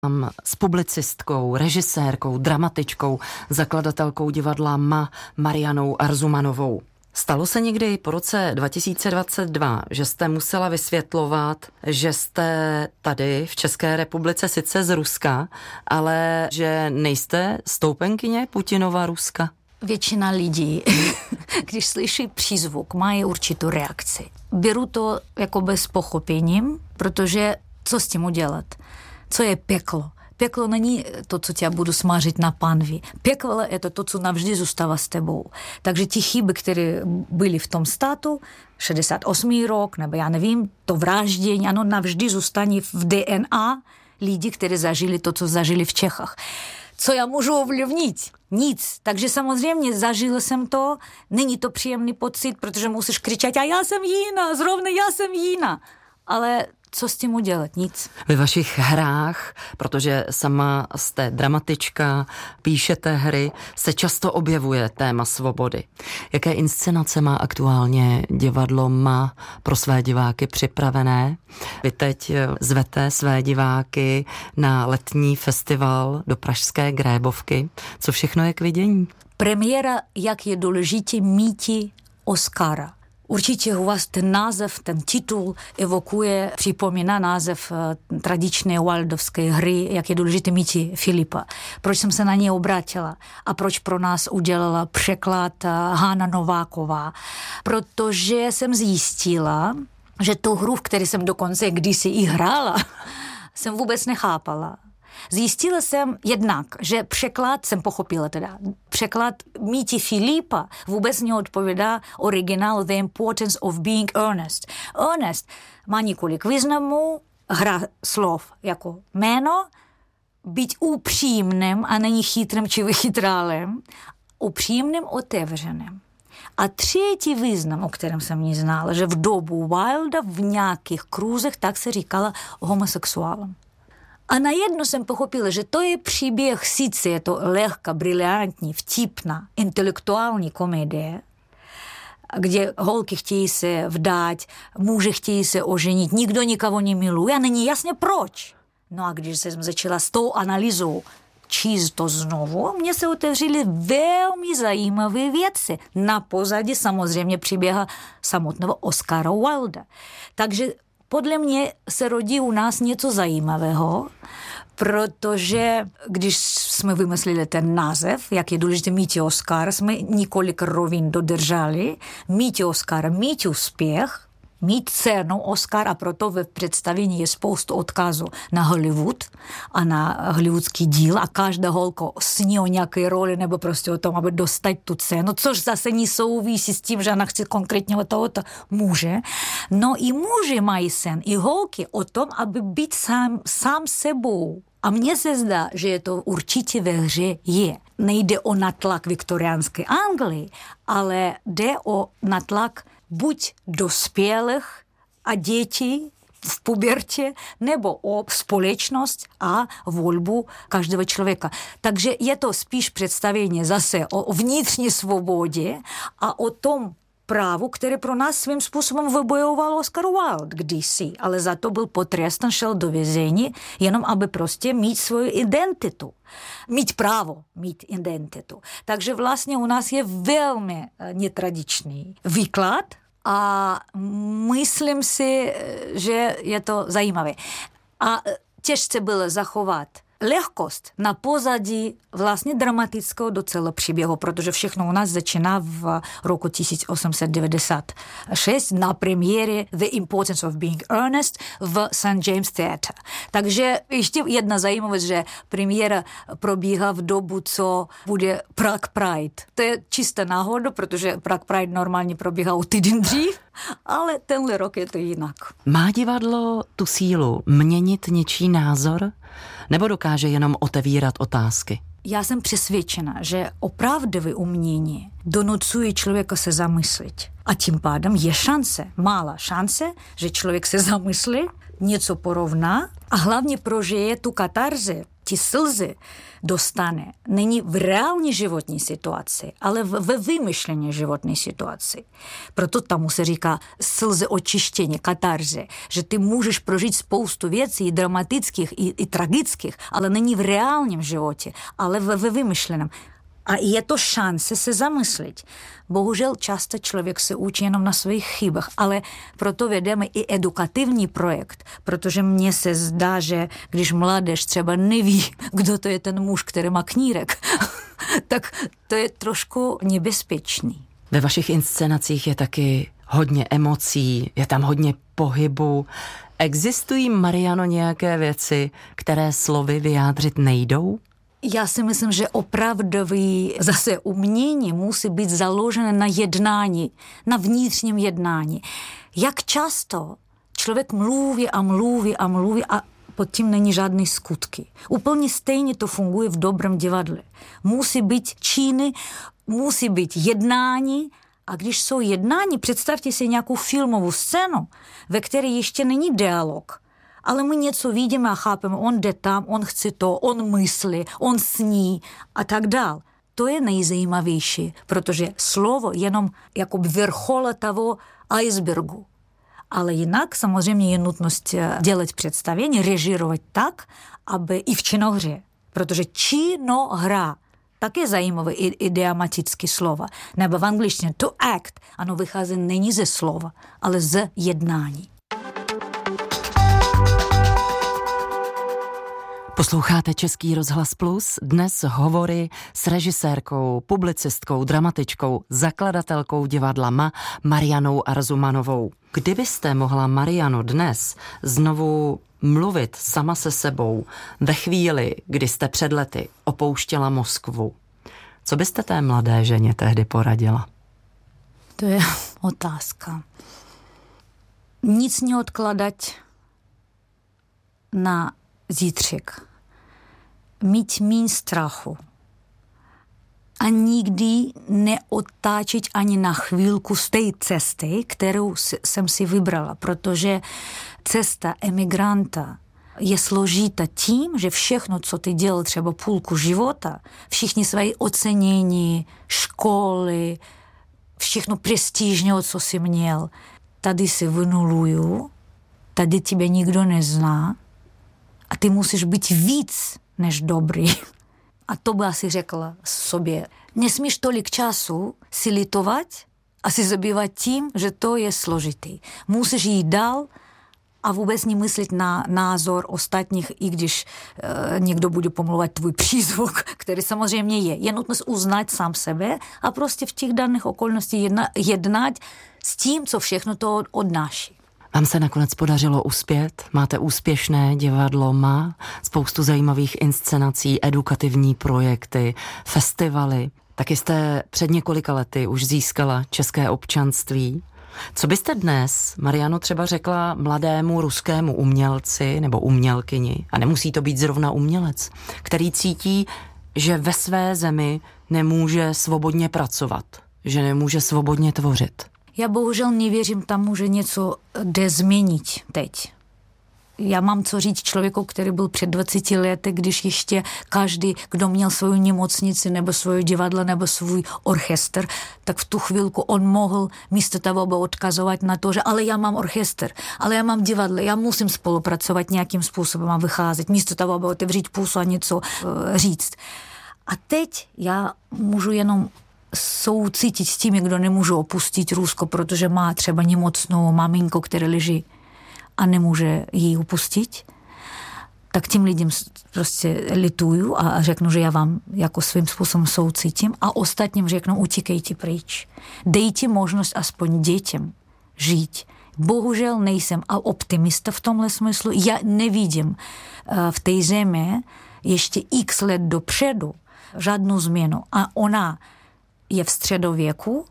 S publicistkou, režisérkou, dramatičkou, zakladatelkou divadla MA Marianou Arzumanovou. Stalo se někdy po roce 2022, že jste musela vysvětlovat, že jste tady v České republice sice z Ruska, ale že nejste stoupenkyně Putinova Ruska? Většina lidí, když slyší přízvuk, mají určitou reakci. Beru to jako bez pochopením, protože co s tím udělat? Co je peklo? Peklo není to, co tě budu smažit na panvi. Peklo je to, co navždy zůstává s tebou. Takže ty chyby, které byly v tom státu, 68. rok, nebo já nevím, to vraždění, ano, navždy zůstane v DNA lidí, kteří zažili to, co zažili v Čechách. Co já můžu ovlivnit? Nic. Takže samozřejmě zažila jsem to, není to příjemný pocit, protože musíš křičet, a já jsem jiná, zrovna já jsem jiná. Ale co s tím udělat? Nic. Ve vašich hrách, protože sama jste dramatička, píšete hry, se často objevuje téma svobody. Jaké inscenace má aktuálně divadlo MA pro své diváky připravené? Vy teď zvete své diváky na letní festival do pražské Grébovky. Co všechno je k vidění? Premiéra, jak je důležitý míti Oscara. Určitě u vás ten název, ten titul evokuje, připomíná název tradičné waldovské hry, jak je důležitý míti Filipa. Proč jsem se na něj obrátila a proč pro nás udělala překlad Hana Nováková? Protože jsem zjistila, že tu hru, v které jsem dokonce kdysi i hrála, jsem vůbec nechápala. Zjistila jsem jednak, že překlad, jsem pochopila teda, překlad míti Filipa vůbec neodpovídá originálu The Importance of Being Earnest. Earnest má několik významů, hra slov jako jméno, být upřímným a není chytrým či vychytrálem, upřímným, otevřeným. A třetí význam, o kterém jsem neznala, že v dobu Wilda v nějakých kruzech tak se říkala homosexuálem. A najednou jsem pochopila, že to je příběh, sice je to lehká, briliantní, vtipná, intelektuální komedie, kde holky chtějí se vdát, muži chtějí se oženit, nikdo nikoho nemiluje a není jasně proč. No a když jsem začala s tou analýzou číst to znovu, mně se otevřely velmi zajímavé věci. Na pozadí samozřejmě příběha samotného Oscara Wilda. Takže podle mě se rodí u nás něco zajímavého, protože když jsme vymysleli ten název, jak je důležité mít Oscar, jsme několik rovin dodrželi. Mít Oscar, mít úspěch, mít cenu Oscar a proto ve představení je spoustu odkazů na Hollywood a na hollywoodský díl a každá holka sní o nějaké roli nebo prostě o tom, aby dostat tu cenu, což zase nesouvisí s tím, že ona chce konkrétně o tohoto muže. No i muži mají sen, i holky o tom, aby být sám sebou. A mně se zdá, že je to určitě ve hře je. Nejde o natlak viktoriánské Anglii, ale jde o natlak buď dospělých a dětí v pubertě, nebo o společnost a volbu každého člověka. Takže je to spíš představení zase o vnitřní svobodě a o tom právu, které pro nás svým způsobem vybojoval Oscar Wilde kdysi, ale za to byl potrestán, šel do vězení, jenom aby prostě mít svou identitu. Mít právo mít identitu. Takže vlastně u nás je velmi netradiční výklad a myslím si, že je to zajímavé. A těžce bylo zachovat lehkost na pozadí vlastně dramatického docela příběhu, protože všechno u nás začíná v roku 1896 na premiéře The Importance of Being Earnest v St. James Theatre. Takže ještě jedna zajímavost, že premiéra probíhá v dobu, co bude Prague Pride. To je čistá náhoda, protože Prague Pride normálně probíhá o týden dřív, ale tenhle rok je to jinak. Má divadlo tu sílu měnit něčí názor? Nebo dokáže jenom otevírat otázky? Já jsem přesvědčena, že opravdové umění donucuje člověka se zamyslet. A tím pádem je šance, malá šance, že člověk se zamyslí, něco porovná a hlavně prožije tu katarzi ty slzy dostane, není v reální životní situaci, ale ve vymyšlené životní situaci. Proto tam se říká slzy očištění, katarze, že ty můžeš prožít spoustu věcí, i dramatických, i tragických, ale není v reálním životě, ale ve vymyšleném. A je to šance se zamyslet. Bohužel často člověk se učí jenom na svých chybách, ale proto vedeme i edukativní projekt, protože mně se zdá, že když mládež třeba neví, kdo to je ten muž, který má knírek, tak to je trošku nebezpečný. Ve vašich inscenacích je taky hodně emocí, je tam hodně pohybu. Existují, Mariano, nějaké věci, které slovy vyjádřit nejdou? Já si myslím, že opravdové zase umění musí být založené na jednání, na vnitřním jednání. Jak často člověk mluví a pod tím není žádný skutky. Úplně stejně to funguje v dobrém divadle. Musí být činy, musí být jednání, a když jsou jednání, představte si nějakou filmovou scénu, ve které ještě není dialog, ale my něco vidíme a chápeme, on jde tam, on chce to, on myslí, on sní a tak dál. To je nejzajímavější, protože slovo jenom jako vrchol toho icebergu. Ale jinak samozřejmě je nutnost dělat představení, režírovat tak, aby i v činohře, protože činohra, také zajímavé idiomatické slova. Nebo v angličtině to act, ano, vychází není ze slova, ale z jednání. Posloucháte Český rozhlas Plus, dnes hovory s režisérkou, publicistkou, dramatičkou, zakladatelkou divadla MA Marianou Arzumanovou. Kdybyste mohla, Mariano, dnes znovu mluvit sama se sebou ve chvíli, kdy jste před lety opouštěla Moskvu, co byste té mladé ženě tehdy poradila? To je otázka. Nic neodkladat na zítřek. Mít míň strachu. A nikdy neotáčet ani na chvílku z té cesty, kterou jsem si vybrala, protože cesta emigranta je složitá tím, že všechno, co ty dělal třeba půlku života, všichni své ocenění, školy, všechno prestižného, co jsi měl, tady si vynuluju, tady tebe nikdo nezná a ty musíš být víc než dobrý. A to by asi řekla sobě. Nesmíš tolik času si litovat a si zabývat tím, že to je složitý. Musíš jít dál a vůbec nemyslet na názor ostatních, i když někdo bude pomlouvat tvůj přízvuk, který samozřejmě je. Je nutno uznat sám sebe a prostě v těch daných okolností jednat s tím, co všechno to odnáší. Vám se nakonec podařilo uspět, máte úspěšné divadlo MA, spoustu zajímavých inscenací, edukativní projekty, festivaly. Taky jste před několika lety už získala české občanství. Co byste dnes, Mariano, třeba řekla mladému ruskému umělci nebo umělkyni, a nemusí to být zrovna umělec, který cítí, že ve své zemi nemůže svobodně pracovat, že nemůže svobodně tvořit? Já bohužel nevěřím tomu, že něco jde změnit teď. Já mám co říct člověku, který byl před 20 lety, když ještě každý, kdo měl svou nemocnici nebo svou divadlo nebo svůj orchestr, tak v tu chvilku on mohl místo toho odkazovat na to, že ale já mám orchestr, ale já mám divadlo, já musím spolupracovat nějakým způsobem a vycházet, místo toho, aby otevřít pusu a něco říct. A teď já můžu jenom soucítit s tím, kdo nemůže opustit Rusko, protože má třeba nemocnou maminku, která leží a nemůže ji opustit, tak tím lidem prostě lituju a řeknu, že já vám jako svým způsobem soucítím a ostatním řeknu, utíkejte pryč. Dejte možnost aspoň dětem žít. Bohužel nejsem optimista v tomhle smyslu. Já nevidím v té zemi ještě x let dopředu žádnou změnu. A ona je v středověku,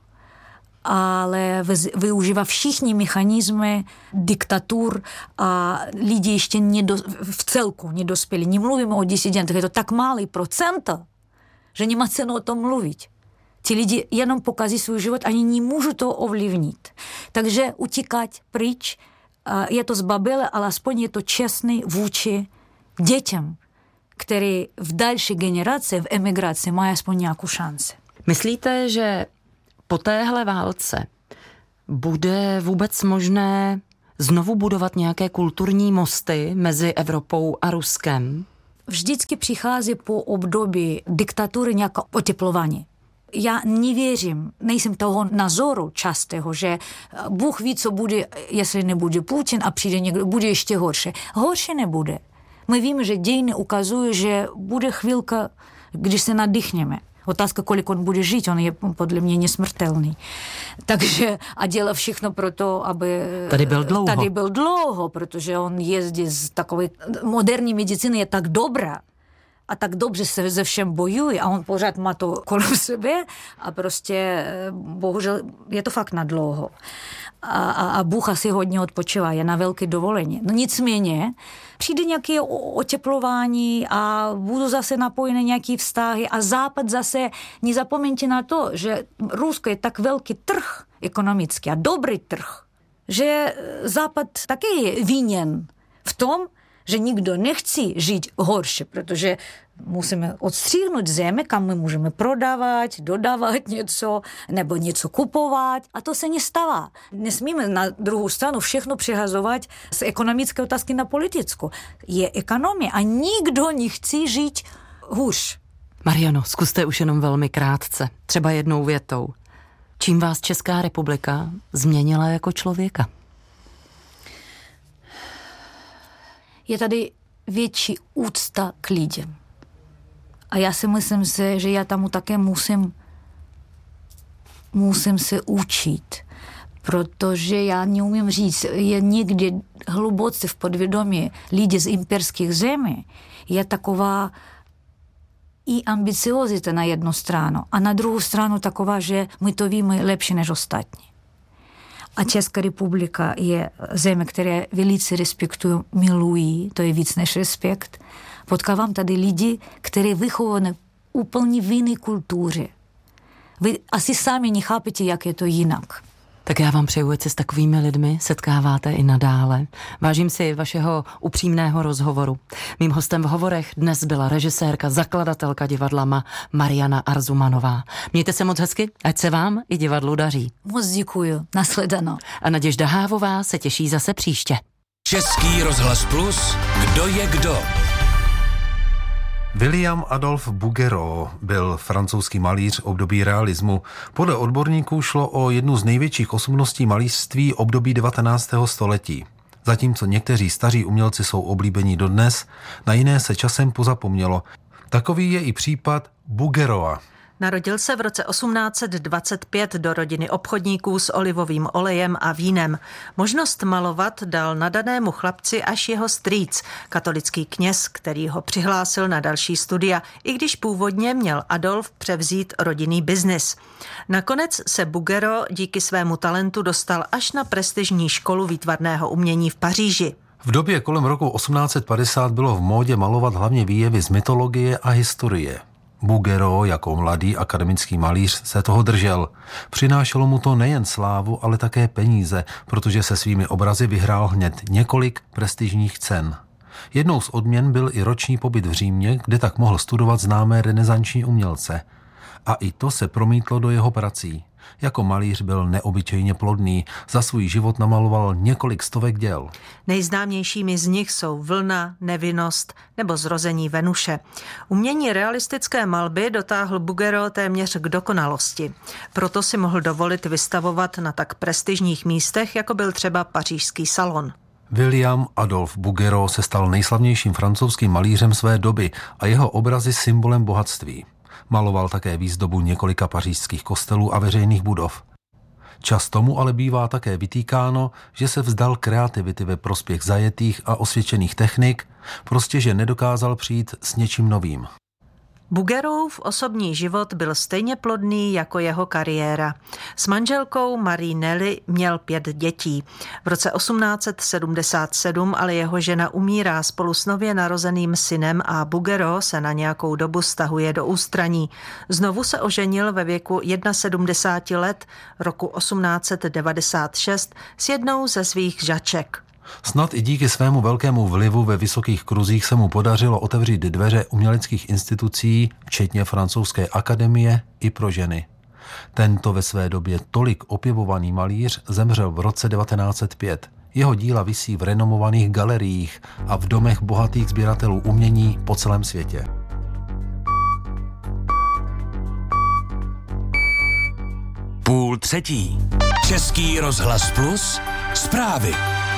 ale využívá všichni mechanismy diktatur a lidi ještě v celku nedospěli. Nemluvíme o disidentech, je to tak malý procent, že nemá cenu o tom mluvit. Ti lidi jenom pokazí svůj život, ani nemůžu to ovlivnit. Takže utíkat pryč, je to zbabělé, ale aspoň je to čestný vůči dětem, který v další generaci, v emigraci, má aspoň nějakou šanci. Myslíte, že po téhle válce bude vůbec možné znovu budovat nějaké kulturní mosty mezi Evropou a Ruskem? Vždycky přichází po období diktatury nějaké oteplování. Já nevěřím, nejsem toho názoru častého, že Bůh ví, co bude, jestli nebude Putin a přijde někdo, bude ještě horší. Horší nebude. My víme, že dějiny ukazují, že bude chvilka, když se nadýchneme. Otázka, kolik on bude žít, on je podle mě nesmrtelný. Takže a dělá všechno pro to, aby tady byl dlouho, protože on jezdí z takové moderní medicíny je tak dobrá a tak dobře se ze všem bojuje a on pořád má to kolem sebe a prostě bohužel je to fakt na dlouho. A Bůh asi hodně odpočívá, je na velké dovolení. No nicméně přijde nějaké oteplování a budou zase napojeny nějaké vztahy a Západ zase, nezapomeňte na to, že Rusko je tak velký trh ekonomický a dobrý trh, že Západ také je viněn v tom, že nikdo nechce žít horší, protože musíme odstříhnout zemi, kam my můžeme prodávat, dodávat něco, nebo něco kupovat. A to se nestává. Nesmíme na druhou stranu všechno přehazovat z ekonomické otázky na politickou. Je ekonomie a nikdo nechce žít hůř. Mariano, zkuste už jenom velmi krátce, třeba jednou větou. Čím vás Česká republika změnila jako člověka? Je tady větší úcta k lidem. A já si myslím, že já tam také musím se učit, protože já neumím říct, je někdy hluboce v podvědomí lidí z imperských zemí, je taková i ambiciozita na jednu stranu a na druhou stranu taková, že my to víme lepší než ostatní. A Česká republika je země, které velice respektují, milují, to je víc než respekt. Potkávám tady lidi, kteří vychovaní úplně v jiné kultuře. Vy asi sami nechápete, jak je to jinak. Tak já vám přeju, ať se s takovými lidmi setkáváte i nadále. Vážím si vašeho upřímného rozhovoru. Mým hostem v Hovorech dnes byla režisérka, zakladatelka divadla MA Mariana Arzumanová. Mějte se moc hezky, ať se vám i divadlu daří. Moc děkuju, nashledanou. A Naděžda Hávová se těší zase příště. Český rozhlas Plus, kdo je kdo? William Adolphe Bouguereau byl francouzský malíř období realismu. Podle odborníků šlo o jednu z největších osobností malířství období 19. století. Zatímco někteří staří umělci jsou oblíbení dodnes, na jiné se časem pozapomnělo. Takový je i případ Bouguereaua. Narodil se v roce 1825 do rodiny obchodníků s olivovým olejem a vínem. Možnost malovat dal nadanému chlapci až jeho strýc, katolický kněz, který ho přihlásil na další studia, i když původně měl Adolf převzít rodinný biznis. Nakonec se Bouguereau díky svému talentu dostal až na prestižní školu výtvarného umění v Paříži. V době kolem roku 1850 bylo v módě malovat hlavně výjevy z mytologie a historie. Bouguereau jako mladý akademický malíř se toho držel. Přinášelo mu to nejen slávu, ale také peníze, protože se svými obrazy vyhrál hned několik prestižních cen. Jednou z odměn byl i roční pobyt v Římě, kde tak mohl studovat známé renesanční umělce. A i to se promítlo do jeho prací. Jako malíř byl neobyčejně plodný, za svůj život namaloval několik stovek děl. Nejznámějšími z nich jsou Vlna, Nevinnost nebo Zrození Venuše. Umění realistické malby dotáhl Bouguereau téměř k dokonalosti. Proto si mohl dovolit vystavovat na tak prestižních místech, jako byl třeba pařížský salon. William Adolphe Bouguereau se stal nejslavnějším francouzským malířem své doby a jeho obrazy symbolem bohatství. Maloval také výzdobu několika pařížských kostelů a veřejných budov. Často mu ale bývá také vytýkáno, že se vzdal kreativity ve prospěch zajetých a osvědčených technik, prostě že nedokázal přijít s něčím novým. Bouguereauův osobní život byl stejně plodný jako jeho kariéra. S manželkou Marie Nelly měl 5 dětí. V roce 1877 ale jeho žena umírá spolu s nově narozeným synem a Bouguereau se na nějakou dobu stahuje do ústraní. Znovu se oženil ve věku 71 let roku 1896 s jednou ze svých žaček. Snad i díky svému velkému vlivu ve vysokých kruzích se mu podařilo otevřít dveře uměleckých institucí, včetně francouzské akademie, i pro ženy. Tento ve své době tolik opěvovaný malíř zemřel v roce 1905. Jeho díla visí v renomovaných galeriích a v domech bohatých sběratelů umění po celém světě. Půl třetí. Český rozhlas Plus. Zprávy.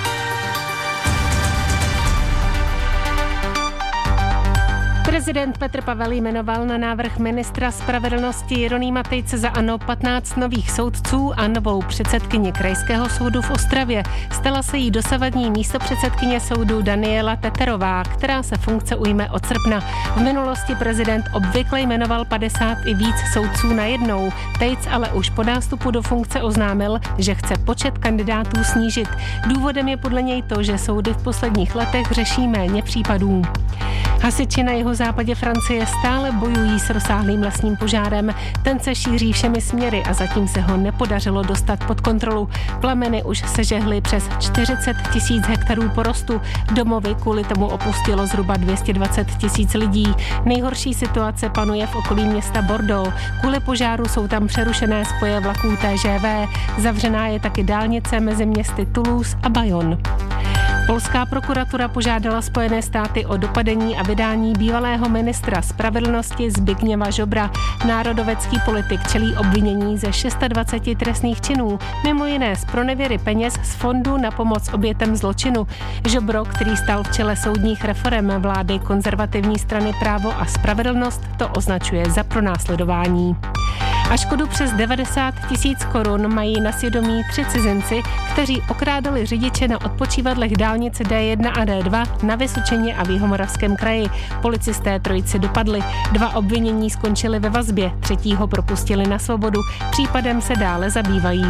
Prezident Petr Pavel jmenoval na návrh ministra spravedlnosti Jeronýma Tejce za ANO 15 nových soudců a novou předsedkyni Krajského soudu v Ostravě. Stala se jí dosavadní místopředsedkyně soudu Daniela Teterová, která se funkce ujme od srpna. V minulosti prezident obvykle jmenoval 50 i víc soudců najednou. Tejc ale už po nástupu do funkce oznámil, že chce počet kandidátů snížit. Důvodem je podle něj to, že soudy v posledních letech řeší méně případů. Hasiči na jihozápadě Francie stále bojují s rozsáhlým lesním požárem. Ten se šíří všemi směry a zatím se ho nepodařilo dostat pod kontrolu. Plameny už sežehly přes 40 000 hektarů porostu. Domovy kvůli tomu opustilo zhruba 220 000 lidí. Nejhorší situace panuje v okolí města Bordeaux. Kvůli požáru jsou tam přerušené spoje vlaků TGV. Zavřená je taky dálnice mezi městy Toulouse a Bayonne. Polská prokuratura požádala Spojené státy o dopadení a vydání bývalého ministra spravedlnosti Zbigněva Ziobra. Národovecký politik čelí obvinění ze 26 trestných činů, mimo jiné z pronevěry peněz z fondu na pomoc obětem zločinu. Ziobro, který stál v čele soudních reforem vlády konzervativní strany Právo a spravedlnost, to označuje za pronásledování. A škodu přes 90 000 korun mají na svědomí 3 cizinci, kteří okrádali řidiče na odpočívadlech dálnice D1 a D2 na Vysočině a v Jihomoravském kraji. Policisté trojici dopadli. 2 obvinění skončili ve vazbě, 3. propustili na svobodu. Případem se dále zabývají.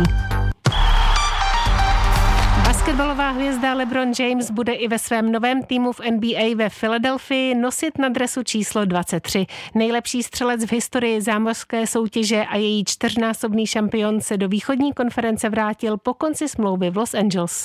Basketbalová hvězda LeBron James bude i ve svém novém týmu v NBA ve Filadelfii nosit na dresu číslo 23. Nejlepší střelec v historii zámořské soutěže a její 4násobný šampion se do východní konference vrátil po konci smlouvy v Los Angeles.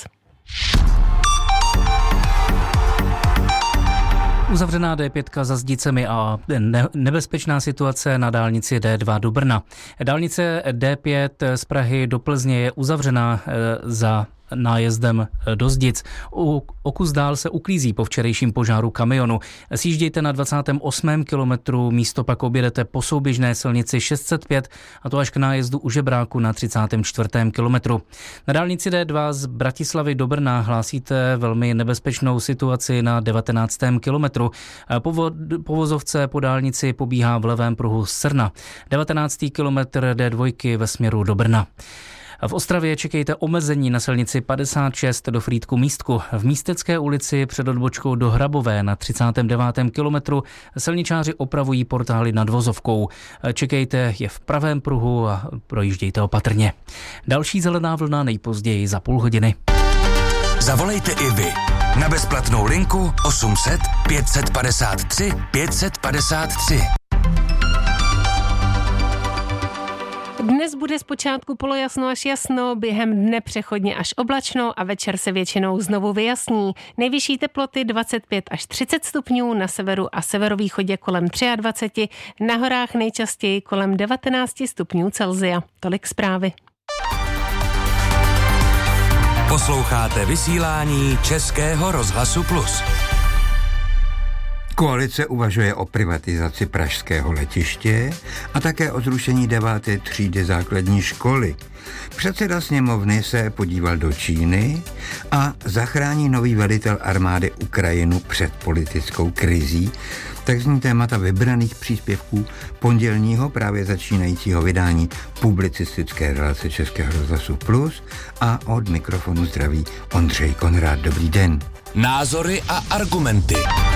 Uzavřená D5 za Zdicemi a nebezpečná situace na dálnici D2 do Brna. Dálnice D5 z Prahy do Plzně je uzavřená za nájezdem do Zdic. O kus dál se uklízí po včerejším požáru kamionu. Sjíždějte na 28. kilometru, místo pak objedete po souběžné silnici 605 a to až k nájezdu u Žebráku na 34. kilometru. Na dálnici D2 z Bratislavy do Brna hlásíte velmi nebezpečnou situaci na 19. kilometru. Po vozovce po dálnici pobíhá v levém pruhu Srna. 19. kilometr D2 ve směru do Brna. V Ostravě čekejte omezení na silnici 56 do Frýdku Místku. V Místecké ulici před odbočkou do Hrabové na 39. kilometru silničáři opravují portály nad vozovkou. Čekejte je v pravém pruhu a projíždějte opatrně. Další zelená vlna nejpozději za půl hodiny. Zavolejte i vy na bezplatnou linku 800 553 553. Dnes bude zpočátku polojasno až jasno, během dne přechodně až oblačno a večer se většinou znovu vyjasní. Nejvyšší teploty 25 až 30 stupňů, na severu a severovýchodě kolem 23, na horách nejčastěji kolem 19 stupňů Celsia. Tolik zprávy. Posloucháte vysílání Českého rozhlasu Plus. Koalice uvažuje o privatizaci pražského letiště a také o zrušení 9. třídy základní školy. Předseda sněmovny se podíval do Číny a zachrání nový velitel armády Ukrajinu před politickou krizí. Tak zní témata vybraných příspěvků pondělního právě začínajícího vydání publicistické relace Českého rozhlasu Plus a od mikrofonu zdraví Ondřej Konrád. Dobrý den. Názory a argumenty.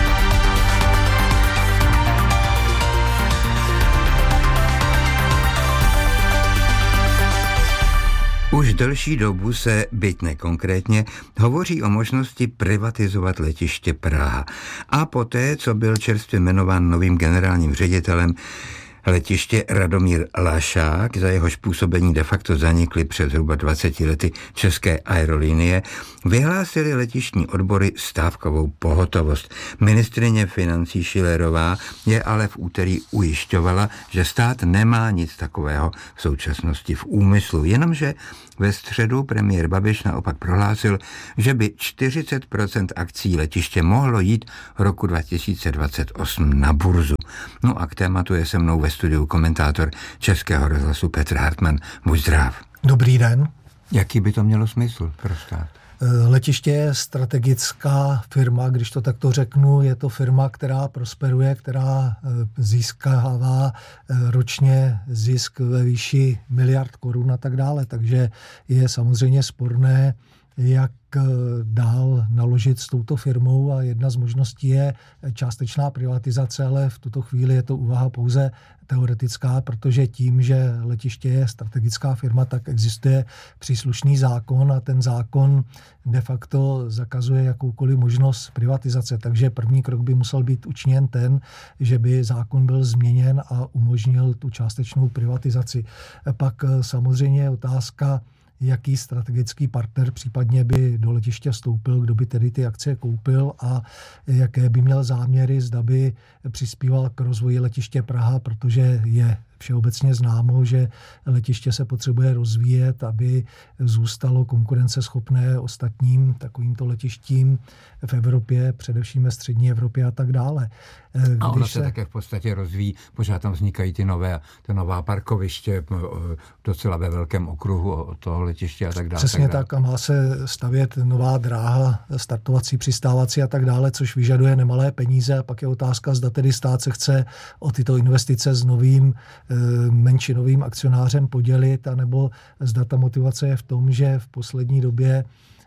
Už delší dobu se, byť nekonkrétně, hovoří o možnosti privatizovat letiště Praha. A poté, co byl čerstvě jmenován novým generálním ředitelem Letiště Radomír Lašák, za jehož působení de facto zanikly před zhruba 20 lety české aerolinie, vyhlásili letištní odbory stávkovou pohotovost. Ministryně financí Schillerová je ale v úterý ujišťovala, že stát nemá nic takového v současnosti v úmyslu, jenomže ve středu premiér Babiš naopak prohlásil, že by 40% akcí letiště mohlo jít roku 2028 na burzu. No a k tématu je se mnou ve studiu komentátor Českého rozhlasu Petr Hartmann. Buď zdrav. Dobrý den. Jaký by to mělo smysl pro stát? Letiště je strategická firma, když to takto řeknu, je to firma, která prosperuje, která získává ročně zisk ve výši miliard korun a tak dále, takže je samozřejmě sporné, jak dál naložit s touto firmou a jedna z možností je částečná privatizace, ale v tuto chvíli je to úvaha pouze teoretická, protože tím, že letiště je strategická firma, tak existuje příslušný zákon a ten zákon de facto zakazuje jakoukoliv možnost privatizace. Takže první krok by musel být učiněn ten, že by zákon byl změněn a umožnil tu částečnou privatizaci. Pak samozřejmě je otázka, jaký strategický partner případně by do letiště vstoupil, kdo by tedy ty akcie koupil a jaké by měl záměry, zda by přispíval k rozvoji letiště Praha, protože je všeobecně známo, že letiště se potřebuje rozvíjet, aby zůstalo konkurenceschopné ostatním takovýmto letištím v Evropě, především ve střední Evropě a tak dále. A ono se také v podstatě rozvíjí, pořád tam vznikají ty nová parkoviště docela ve velkém okruhu od toho letiště a tak dále. Přesně tak a má se stavět nová dráha, startovací, přistávací a tak dále, což vyžaduje nemalé peníze a pak je otázka, zda tedy stát se chce o tyto investice s novým menšinovým akcionářem podělit, anebo zda ta motivace je v tom, že v poslední době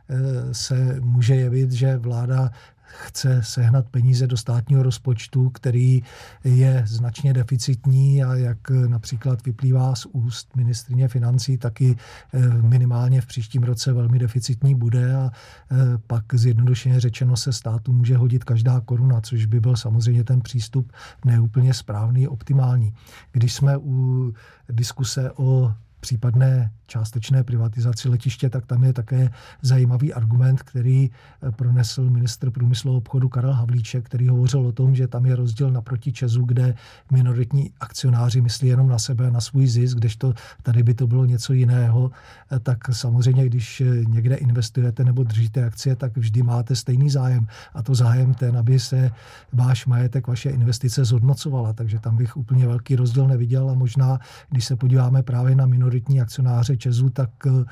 se může jevit, že vláda chce sehnat peníze do státního rozpočtu, který je značně deficitní a jak například vyplývá z úst ministryně financí, taky minimálně v příštím roce velmi deficitní bude a pak zjednodušeně řečeno se státu může hodit každá koruna, což by byl samozřejmě ten přístup neúplně správný, optimální. Když jsme u diskuse o případné částečné privatizaci letiště, tak tam je také zajímavý argument, který pronesl ministr průmyslu a obchodu Karel Havlíček, který hovořil o tom, že tam je rozdíl naproti ČEZu, kde minoritní akcionáři myslí jenom na sebe a na svůj zisk, kdežto tady by to bylo něco jiného. Tak samozřejmě, když někde investujete nebo držíte akcie, tak vždy máte stejný zájem. A to zájem ten, aby se váš majetek, vaše investice zhodnocovala. Takže tam bych úplně velký rozdíl neviděl a možná, když se podíváme právě na minoritní akcionáře ČEZu, tak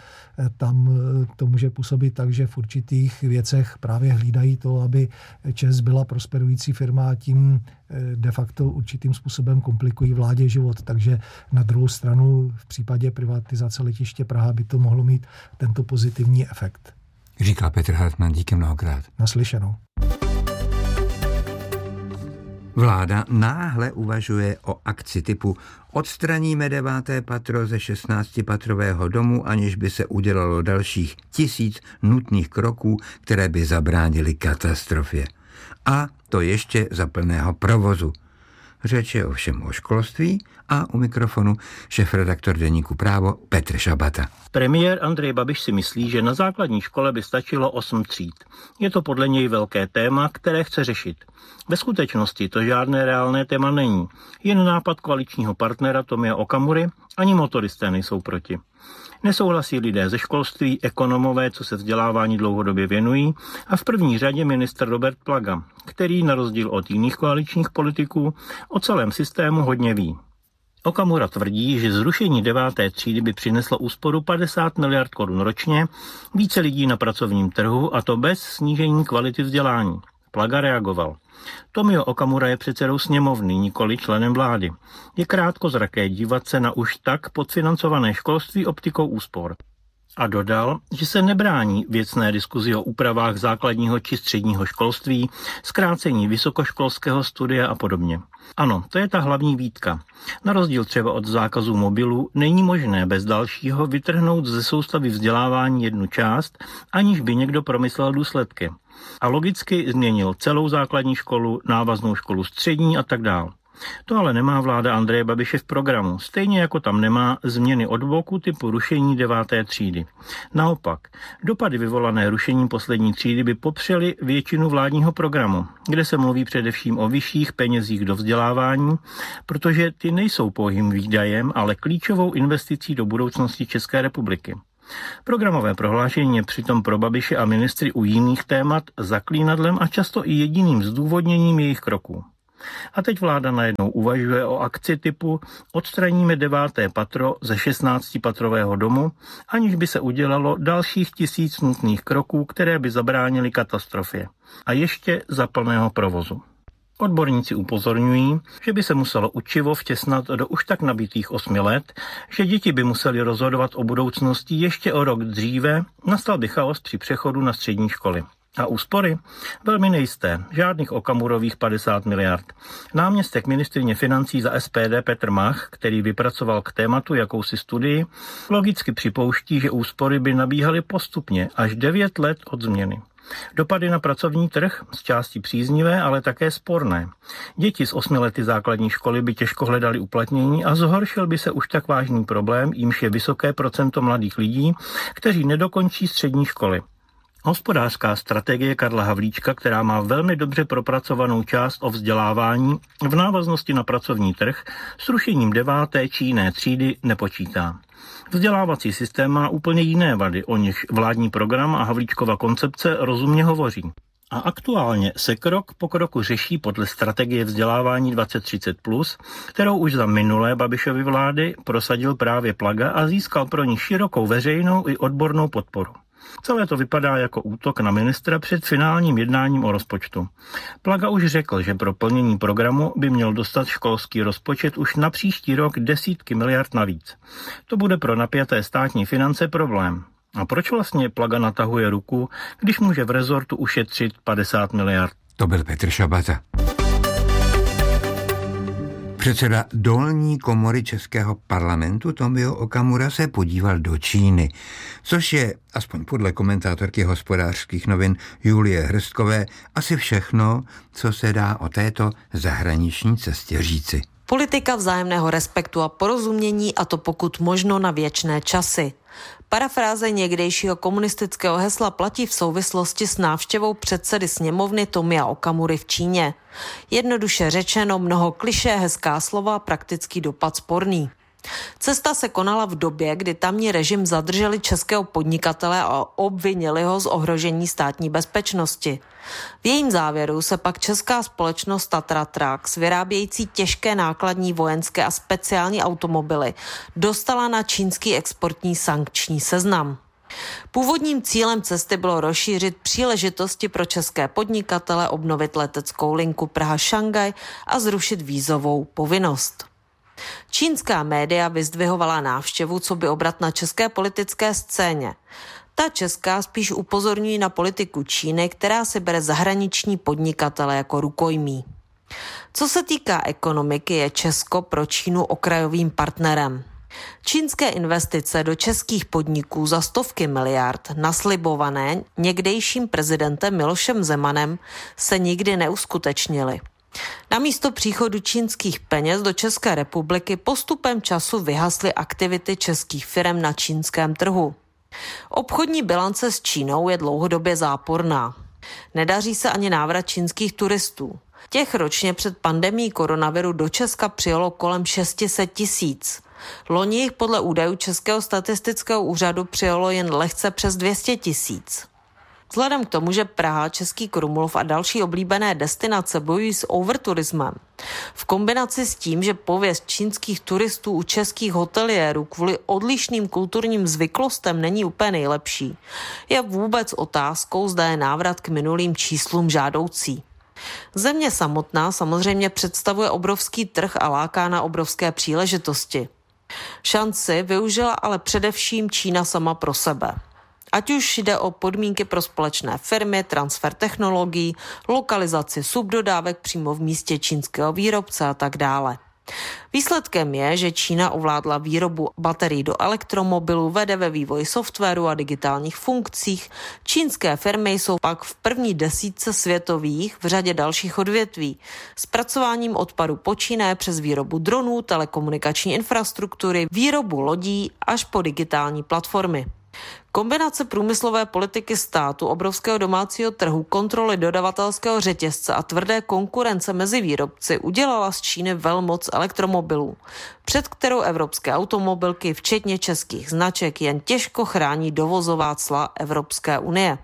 tam to může působit tak, že v určitých věcech právě hlídají to, aby ČEZ byla prosperující firma a tím de facto určitým způsobem komplikují vládě život. Takže na druhou stranu v případě privatizace letiště Praha by to mohlo mít tento pozitivní efekt. Říká Petr Hartmann, díky mnohokrát. Naslyšenou. Vláda náhle uvažuje o akci typu odstraníme 9. patro ze 16-patrového domu, aniž by se udělalo dalších 1000 nutných kroků, které by zabránily katastrofě. A to ještě za plného provozu. Řeč je ovšem o školství a u mikrofonu šéfredaktor deníku Právo Petr Šabata. Premiér Andrej Babiš si myslí, že na základní škole by stačilo 8 tříd. Je to podle něj velké téma, které chce řešit. Ve skutečnosti to žádné reálné téma není. Jen nápad koaličního partnera Tomia Okamury, ani motoristé nejsou proti. Nesouhlasí lidé ze školství, ekonomové, co se vzdělávání dlouhodobě věnují, a v první řadě ministr Robert Plaga, který na rozdíl od jiných koaličních politiků o celém systému hodně ví. Okamura tvrdí, že zrušení 9. třídy by přineslo úsporu 50 miliard korun ročně, více lidí na pracovním trhu a to bez snížení kvality vzdělání. Plaga reagoval. Tomio Okamura je předsedou sněmovny, nikoli členem vlády. Je krátkozraké dívat se na už tak podfinancované školství optikou úspor. A dodal, že se nebrání věcné diskuzi o úpravách základního či středního školství, zkrácení vysokoškolského studia a podobně. Ano, to je ta hlavní výtka. Na rozdíl třeba od zákazu mobilů není možné bez dalšího vytrhnout ze soustavy vzdělávání jednu část, aniž by někdo promyslel důsledky. A logicky změnil celou základní školu, návaznou školu střední a tak dále. To ale nemá vláda Andreje Babiše v programu, stejně jako tam nemá změny od boku typu rušení 9. třídy. Naopak, dopady vyvolané rušením poslední třídy by popřely většinu vládního programu, kde se mluví především o vyšších penězích do vzdělávání, protože ty nejsou pouhým výdajem, ale klíčovou investicí do budoucnosti České republiky. Programové prohlášení je přitom pro Babiše a ministry u jiných témat zaklínadlem a často i jediným zdůvodněním jejich kroků. A teď vláda najednou uvažuje o akci typu odstraníme 9. patro ze 16-patrového domu, aniž by se udělalo dalších 1000 nutných kroků, které by zabránily katastrofě. A ještě za plného provozu. Odborníci upozorňují, že by se muselo učivo vtěsnat do už tak nabitých 8 let, že děti by museli rozhodovat o budoucnosti ještě o rok dříve, nastal by chaos při přechodu na střední školy. A úspory? Velmi nejisté, žádných Okamurových 50 miliard. Náměstek ministryně financí za SPD Petr Mach, který vypracoval k tématu jakousi studii, logicky připouští, že úspory by nabíhaly postupně až 9 let od změny. Dopady na pracovní trh z části příznivé, ale také sporné. Děti z 8 lety základní školy by těžko hledali uplatnění a zhoršil by se už tak vážný problém, jímž je vysoké procento mladých lidí, kteří nedokončí střední školy. Hospodářská strategie Karla Havlíčka, která má velmi dobře propracovanou část o vzdělávání v návaznosti na pracovní trh, s rušením 9. či jiné třídy nepočítá. Vzdělávací systém má úplně jiné vady, o nichž vládní program a Havlíčkova koncepce rozumně hovoří. A aktuálně se krok po kroku řeší podle strategie vzdělávání 2030+, kterou už za minulé Babišovy vlády prosadil právě Plaga a získal pro ní širokou veřejnou i odbornou podporu. Celé to vypadá jako útok na ministra před finálním jednáním o rozpočtu. Plaga už řekl, že pro plnění programu by měl dostat školský rozpočet už na příští rok desítky miliard navíc. To bude pro napjaté státní finance problém. A proč vlastně Plaga natahuje ruku, když může v rezortu ušetřit 50 miliard? To byl Petr Šabata. Předseda dolní komory Českého parlamentu Tomio Okamura se podíval do Číny, což je, aspoň podle komentátorky Hospodářských novin Julie Hrstkové, asi všechno, co se dá o této zahraniční cestě říci. Politika vzájemného respektu a porozumění, a to pokud možno na věčné časy. Parafráze někdejšího komunistického hesla platí v souvislosti s návštěvou předsedy sněmovny Tomia Okamury v Číně. Jednoduše řečeno, mnoho klišé, hezká slova, praktický dopad sporný. Cesta se konala v době, kdy tamní režim zadrželi českého podnikatele a obvinili ho z ohrožení státní bezpečnosti. V jejím závěru se pak česká společnost Tatra Trucks, vyrábějící těžké nákladní vojenské a speciální automobily, dostala na čínský exportní sankční seznam. Původním cílem cesty bylo rozšířit příležitosti pro české podnikatele, obnovit leteckou linku Praha-Šangaj a zrušit vízovou povinnost. Čínská média vyzdvihovala návštěvu coby obrat na české politické scéně. Ta česká spíš upozorňují na politiku Číny, která si bere zahraniční podnikatele jako rukojmí. Co se týká ekonomiky, je Česko pro Čínu okrajovým partnerem. Čínské investice do českých podniků za stovky miliard, naslibované někdejším prezidentem Milošem Zemanem, se nikdy neuskutečnily. Namísto příchodu čínských peněz do České republiky postupem času vyhasly aktivity českých firem na čínském trhu. Obchodní bilance s Čínou je dlouhodobě záporná. Nedaří se ani návrat čínských turistů. Těch ročně před pandemií koronaviru do Česka přijelo kolem 600 000. Loni jich podle údajů Českého statistického úřadu přijelo jen lehce přes 200 000. Vzhledem k tomu, že Praha, Český Krumlov a další oblíbené destinace bojují s overturismem, v kombinaci s tím, že pověst čínských turistů u českých hoteliérů kvůli odlišným kulturním zvyklostem není úplně nejlepší, je vůbec otázkou, zda je návrat k minulým číslům žádoucí. Země samotná samozřejmě představuje obrovský trh a láká na obrovské příležitosti. Šanci využila ale především Čína sama pro sebe. Ať už jde o podmínky pro společné firmy, transfer technologií, lokalizaci subdodávek přímo v místě čínského výrobce a tak dále. Výsledkem je, že Čína ovládla výrobu baterií do elektromobilů, vede ve vývoji softwaru a digitálních funkcích. Čínské firmy jsou pak v první desítce světových v řadě dalších odvětví. Zpracováním odpadu počínaje přes výrobu dronů, telekomunikační infrastruktury, výrobu lodí až po digitální platformy. Kombinace průmyslové politiky státu, obrovského domácího trhu, kontroly dodavatelského řetězce a tvrdé konkurence mezi výrobci udělala z Číny velmoc elektromobilů, před kterou evropské automobilky, včetně českých značek, jen těžko chrání dovozová cla Evropské unie.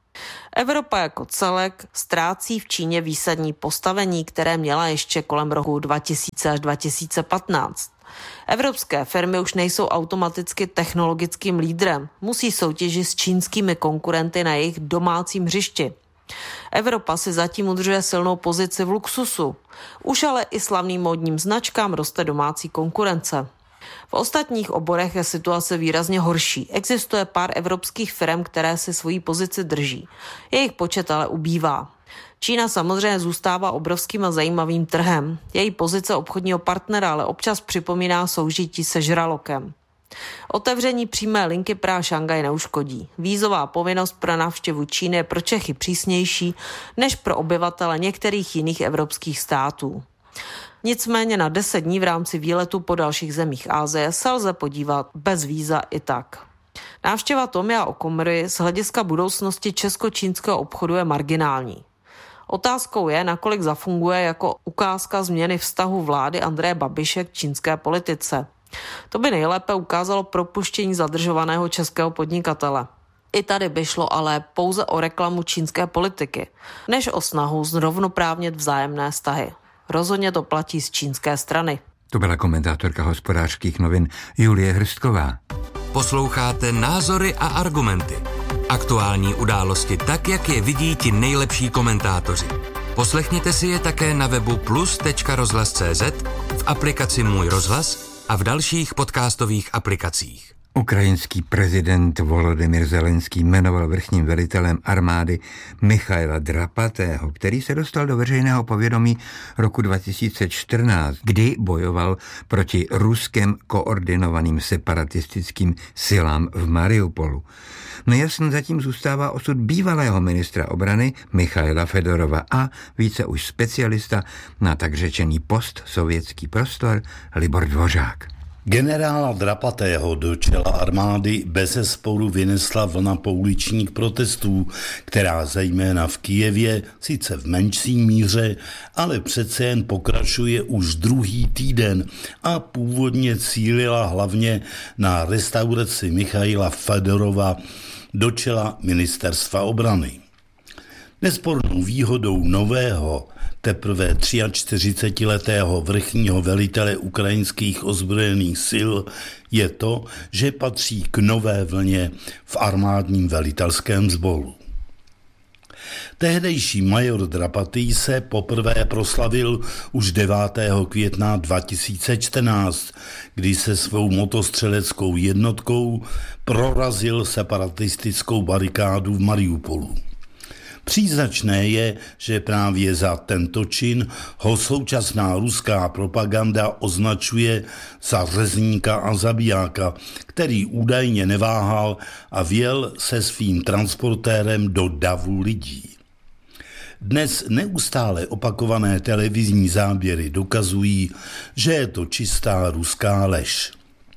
Evropa jako celek ztrácí v Číně výsadní postavení, které měla ještě kolem roku 2000 až 2015. Evropské firmy už nejsou automaticky technologickým lídrem, musí soutěžit s čínskými konkurenty na jejich domácím hřišti. Evropa si zatím udržuje silnou pozici v luxusu. Už ale i slavným módním značkám roste domácí konkurence. V ostatních oborech je situace výrazně horší. Existuje pár evropských firm, které si svoji pozici drží. Jejich počet ale ubývá. Čína samozřejmě zůstává obrovským a zajímavým trhem. Její pozice obchodního partnera ale občas připomíná soužití se žralokem. Otevření přímé linky Praha-Šangaj neuškodí. Vízová povinnost pro návštěvu Číny je pro Čechy přísnější než pro obyvatele některých jiných evropských států. Nicméně na 10 dní v rámci výletu po dalších zemích Asie se lze podívat bez víza i tak. Návštěva Tomia Okamury z hlediska budoucnosti česko-čínského obchodu je marginální. Otázkou je, nakolik zafunguje jako ukázka změny vztahu vlády Andreje Babiše k čínské politice. To by nejlépe ukázalo propuštění zadržovaného českého podnikatele. I tady by šlo ale pouze o reklamu čínské politiky, než o snahu zrovnoprávnit vzájemné vztahy. Rozhodně to platí z čínské strany. To byla komentátorka Hospodářských novin Julie Hrstková. Posloucháte Názory a argumenty. Aktuální události tak, jak je vidí ti nejlepší komentátoři. Poslechněte si je také na webu plus.rozhlas.cz, v aplikaci Můj rozhlas a v dalších podcastových aplikacích. Ukrajinský prezident Volodymyr Zelenský jmenoval vrchním velitelem armády Michaila Drapatého, který se dostal do veřejného povědomí roku 2014, kdy bojoval proti ruským koordinovaným separatistickým silám v Mariupolu. Nejasný zatím zůstává osud bývalého ministra obrany Michaila Fedorova a více už specialista na tak řečený postsovětský prostor Libor Dvořák. Generála Drapatého do čela armády bezesporu vynesla vlna pouličních protestů, která zejména v Kyjevě, sice v menší míře, ale přece jen pokračuje už druhý týden a původně cílila hlavně na restauraci Michaila Fedorova do čela ministerstva obrany. Nespornou výhodou nového, teprve 43letého vrchního velitele ukrajinských ozbrojených sil je to, že patří k nové vlně v armádním velitelském sboru. Tehdejší major Drapatý se poprvé proslavil už 9. května 2014, kdy se svou motostřeleckou jednotkou prorazil separatistickou barikádu v Mariupolu. Příznačné je, že právě za tento čin ho současná ruská propaganda označuje za řezníka a zabijáka, který údajně neváhal a vjel se svým transportérem do davu lidí. Dnes neustále opakované televizní záběry dokazují, že je to čistá ruská lež.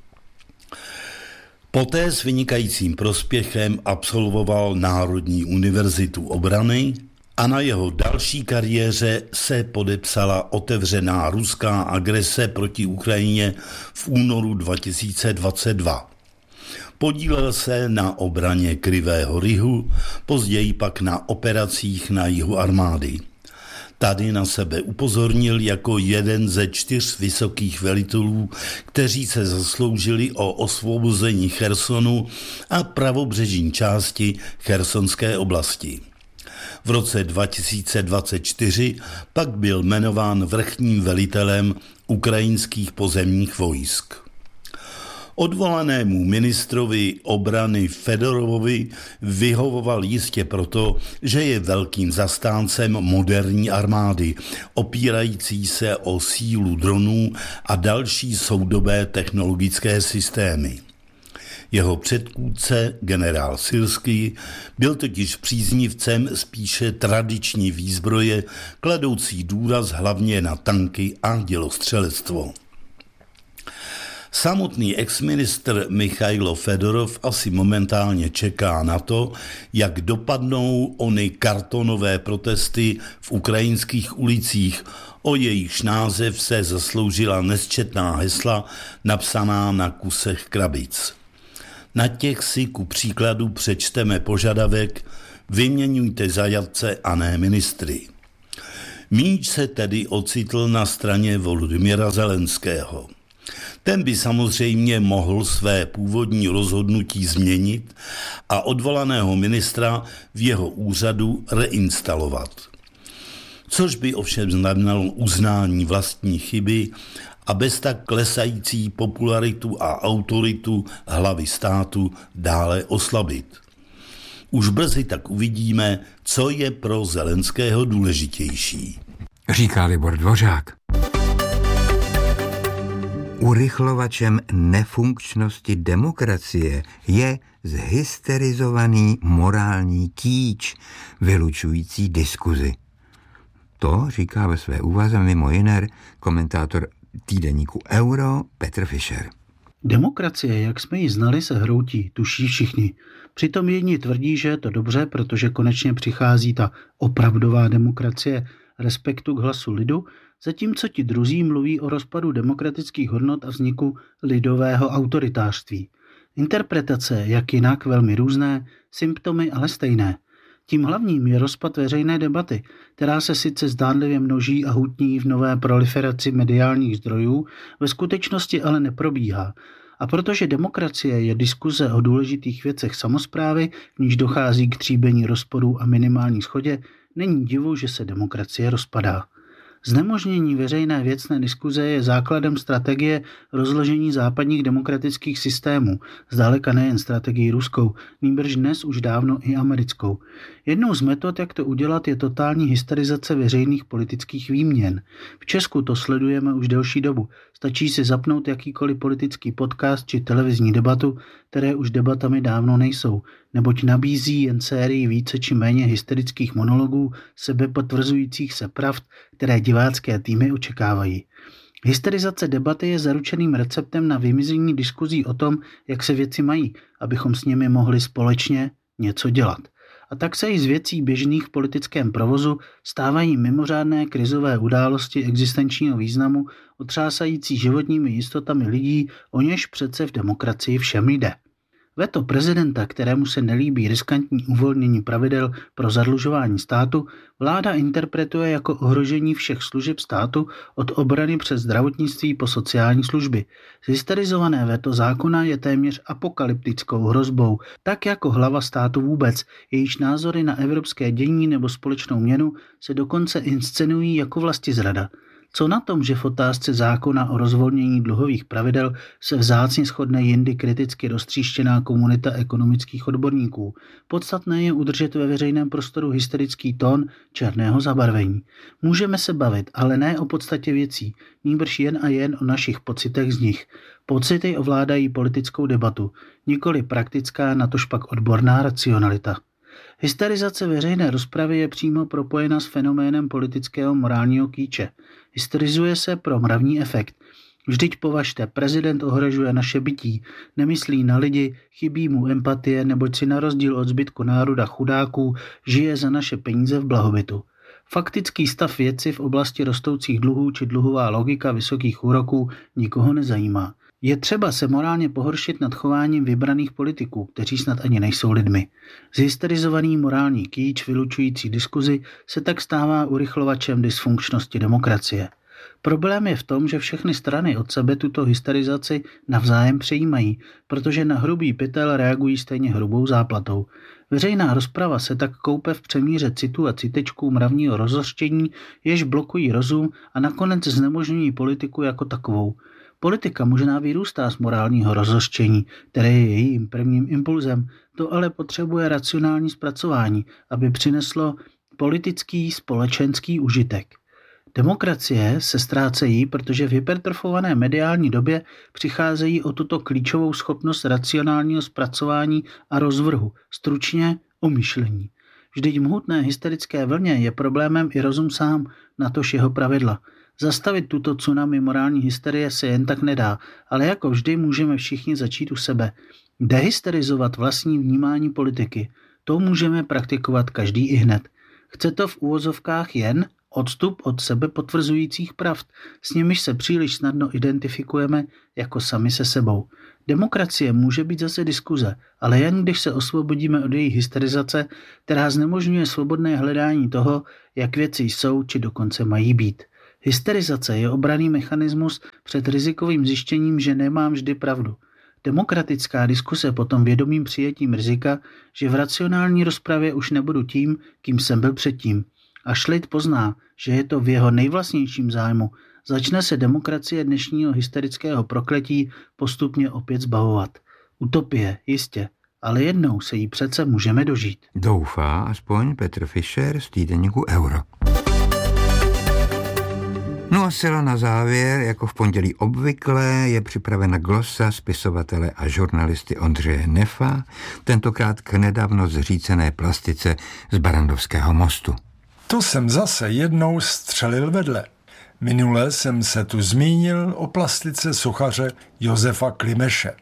Poté s vynikajícím prospěchem absolvoval Národní univerzitu obrany a na jeho další kariéře se podepsala otevřená ruská agrese proti Ukrajině v únoru 2022. Podílel se na obraně Krivého Rihu, později pak na operacích na jihu armády. Tady na sebe upozornil jako jeden ze 4 vysokých velitelů, kteří se zasloužili o osvobození Chersonu a pravobřežní části chersonské oblasti. V roce 2024 pak byl jmenován vrchním velitelem ukrajinských pozemních vojsk. Odvolanému ministrovi obrany Fedorovovi vyhovoval jistě proto, že je velkým zastáncem moderní armády, opírající se o sílu dronů a další soudobé technologické systémy. Jeho předchůdce, generál Syrský, byl totiž příznivcem spíše tradiční výzbroje, kladoucí důraz hlavně na tanky a dělostřelectvo. Samotný exministr Michailo Fedorov asi momentálně čeká na to, jak dopadnou ony kartonové protesty v ukrajinských ulicích, o jejichž název se zasloužila nesčetná hesla napsaná na kusech krabic. Na těch si ku příkladu přečteme požadavek: vyměňujte zajatce a ne ministry. Míč se tedy ocitl na straně Volodymyra Zelenského. Ten by samozřejmě mohl své původní rozhodnutí změnit a odvolaného ministra v jeho úřadu reinstalovat. Což by ovšem znamenalo uznání vlastní chyby a bez tak klesající popularitu a autoritu hlavy státu dále oslabit. Už brzy tak uvidíme, co je pro Zelenského důležitější. Říká Libor Dvořák. Urychlovačem nefunkčnosti demokracie je zhysterizovaný morální kýč, vylučující diskuzi. To říká ve své úvaze mimo jiné komentátor týdeníku Euro Petr Fischer. Demokracie, jak jsme ji znali, se hroutí, tuší všichni. Přitom jedni tvrdí, že je to dobře, protože konečně přichází ta opravdová demokracie respektu k hlasu lidu, zatímco ti druzí mluví o rozpadu demokratických hodnot a vzniku lidového autoritářství. Interpretace, jak jinak, velmi různé, symptomy ale stejné. Tím hlavním je rozpad veřejné debaty, která se sice zdánlivě množí a hutní v nové proliferaci mediálních zdrojů, ve skutečnosti ale neprobíhá. A protože demokracie je diskuze o důležitých věcech samosprávy, v níž dochází k tříbení rozporů a minimální shodě, není divu, že se demokracie rozpadá. Znemožnění veřejné věcné diskuze je základem strategie rozložení západních demokratických systémů, zdaleka nejen strategii ruskou, nýbrž dnes už dávno i americkou. Jednou z metod, jak to udělat, je totální hysterizace veřejných politických výměn. V Česku to sledujeme už delší dobu. Stačí si zapnout jakýkoliv politický podcast či televizní debatu, které už debatami dávno nejsou, neboť nabízí jen sérii více či méně hysterických monologů, sebepotvrzujících se pravd, které divácké týmy očekávají. Hysterizace debaty je zaručeným receptem na vymizení diskuzí o tom, jak se věci mají, abychom s nimi mohli společně něco dělat. A tak se i z věcí běžných v politickém provozu stávají mimořádné krizové události existenčního významu, otřásající životními jistotami lidí, o něž přece v demokracii všem jde. Veto prezidenta, kterému se nelíbí riskantní uvolnění pravidel pro zadlužování státu, vláda interpretuje jako ohrožení všech služeb státu od obrany přes zdravotnictví po sociální služby. Zhysterizované veto zákona je téměř apokalyptickou hrozbou, tak jako hlava státu vůbec, jejíž názory na evropské dění nebo společnou měnu se dokonce inscenují jako vlastizrada. Co na tom, že v otázce zákona o rozvolnění dluhových pravidel se vzácně shodne jindy kriticky roztříštěná komunita ekonomických odborníků? Podstatné je udržet ve veřejném prostoru hysterický tón černého zabarvení. Můžeme se bavit, ale ne o podstatě věcí, nýbrž jen a jen o našich pocitech z nich. Pocity ovládají politickou debatu, nikoli praktická, natožpak odborná racionalita. Hysterizace veřejné rozpravy je přímo propojena s fenoménem politického morálního kýče. Hysterizuje se pro mravní efekt. Vždyť považte, prezident ohrožuje naše bytí, nemyslí na lidi, chybí mu empatie, neboť si na rozdíl od zbytku národa chudáků žije za naše peníze v blahobytu. Faktický stav věci v oblasti rostoucích dluhů či dluhová logika vysokých úroků nikoho nezajímá. Je třeba se morálně pohoršit nad chováním vybraných politiků, kteří snad ani nejsou lidmi. Zhysterizovaný morální kýč vylučující diskuzi se tak stává urychlovačem dysfunkčnosti demokracie. Problém je v tom, že všechny strany od sebe tuto hysterizaci navzájem přejímají, protože na hrubý pytel reagují stejně hrubou záplatou. Veřejná rozprava se tak koupe v přemíře citu a citečků mravního rozhořčení, jež blokují rozum a nakonec znemožňují politiku jako takovou. Politika možná vyrůstá z morálního rozhořčení, které je jejím prvním impulzem, to ale potřebuje racionální zpracování, aby přineslo politický společenský užitek. Demokracie se ztrácejí, protože v hypertrofované mediální době přicházejí o tuto klíčovou schopnost racionálního zpracování a rozvrhu, stručně o myšlení. Vždyť v mohutné hysterické vlně je problémem i rozum sám, natož jeho pravidla. Zastavit tuto tsunami morální hysterie se jen tak nedá, ale jako vždy můžeme všichni začít u sebe. Dehysterizovat vlastní vnímání politiky, to můžeme praktikovat každý i hned. Chce to v úvozovkách jen odstup od sebe potvrzujících pravd, s nimiž se příliš snadno identifikujeme jako sami se sebou. Demokracie může být zase diskuze, ale jen když se osvobodíme od její hysterizace, která znemožňuje svobodné hledání toho, jak věci jsou či dokonce mají být. Hysterizace je obranný mechanismus před rizikovým zjištěním, že nemám vždy pravdu. Demokratická diskuse potom vědomým přijetím rizika, že v racionální rozpravě už nebudu tím, kým jsem byl předtím. Až lid pozná, že je to v jeho nejvlastnějším zájmu, začne se demokracie dnešního hysterického prokletí postupně opět zbavovat. Utopie, jistě, ale jednou se jí přece můžeme dožít. Doufá aspoň Petr Fischer z týdeníku Euro. No a zcela na závěr, jako v pondělí obvykle, je připravena glosa spisovatele a žurnalisty Ondřeje Nefa, tentokrát k nedávno zřícené plastice z Barrandovského mostu. To jsem zase jednou střelil vedle. Minule jsem se tu zmínil o plastice sochaře Josefa Klimeše.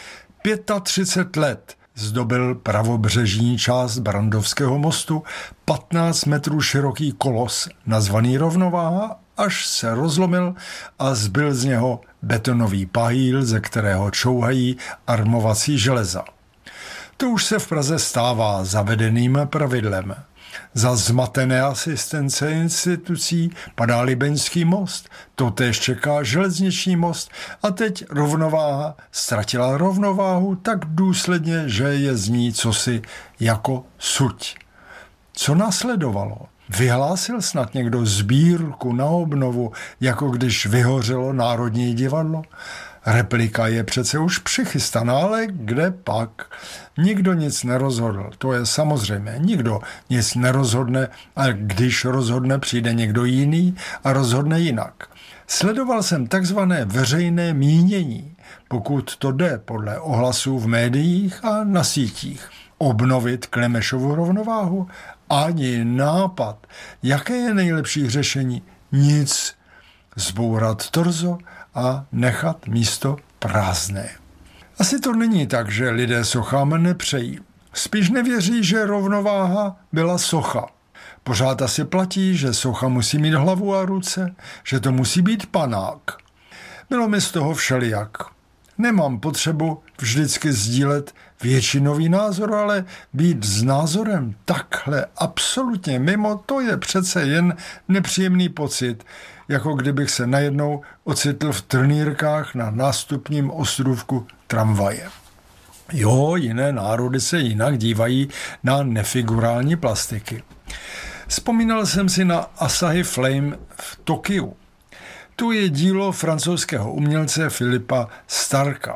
35 let zdobil pravobřežní část Barrandovského mostu 15 metrů široký kolos, nazvaný Rovnováha, až se rozlomil a zbyl z něho betonový pahýl, ze kterého čouhají armovací železa. To už se v Praze stává zavedeným pravidlem. Za zmatené asistence institucí padá Libeňský most, totéž čeká železniční most a teď Rovnováha ztratila rovnováhu tak důsledně, že je z ní cosi jako suť. Co následovalo? Vyhlásil snad někdo sbírku na obnovu, jako když vyhořelo Národní divadlo? Replika je přece už přichystaná, ale kde pak? Nikdo nic nerozhodl, to je samozřejmé. Nikdo nic nerozhodne a když rozhodne, přijde někdo jiný a rozhodne jinak. Sledoval jsem takzvané veřejné mínění, pokud to jde podle ohlasů v médiích a na sítích. Obnovit Klimešovu rovnováhu? Ani nápad. Jaké je nejlepší řešení? Nic. Zbourat torzo a nechat místo prázdné. Asi to není tak, že lidé sochám nepřejí. Spíš nevěří, že rovnováha byla socha. Pořád asi platí, že socha musí mít hlavu a ruce, že to musí být panák. Bylo mi z toho všelijak. Nemám potřebu vždycky sdílet většinový názor, ale být s názorem takhle absolutně mimo, to je přece jen nepříjemný pocit, jako kdybych se najednou ocitl v trnírkách na nástupním ostrůvku tramvaje. Jo, jiné národy se jinak dívají na nefigurální plastiky. Vzpomínal jsem si na Asahi Flame v Tokiu. Tu je dílo francouzského umělce Philippa Starka.